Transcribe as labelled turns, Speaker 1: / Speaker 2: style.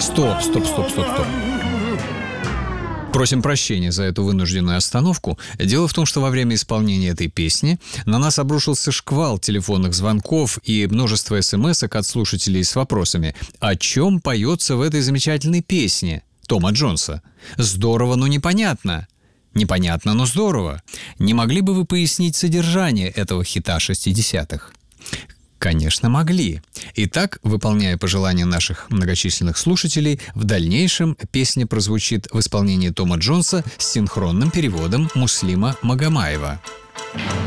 Speaker 1: Стоп. Просим прощения за эту вынужденную остановку. Дело в том, что во время исполнения этой песни на нас обрушился шквал телефонных звонков и множество смс-ок от слушателей с вопросами: о чем поется в этой замечательной песне Тома Джонса? Здорово, но непонятно. Непонятно, но здорово. Не могли бы вы пояснить содержание этого хита 60-х? Конечно, могли. Итак, выполняя пожелания наших многочисленных слушателей, в дальнейшем песня прозвучит в исполнении Тома Джонса с синхронным переводом Муслима Магомаева.